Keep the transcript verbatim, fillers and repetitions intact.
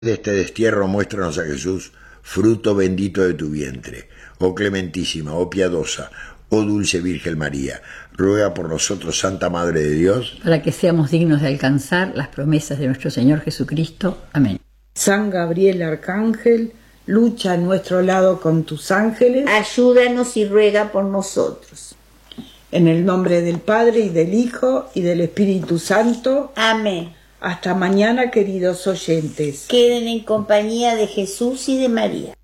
De este destierro muéstranos a Jesús, fruto bendito de tu vientre. Oh clementísima, oh piadosa, oh dulce Virgen María, ruega por nosotros, Santa Madre de Dios, para que seamos dignos de alcanzar las promesas de nuestro Señor Jesucristo. Amén. San Gabriel Arcángel, lucha a nuestro lado con tus ángeles. Ayúdanos y ruega por nosotros. En el nombre del Padre, y del Hijo, y del Espíritu Santo. Amén. Hasta mañana, queridos oyentes. Queden en compañía de Jesús y de María.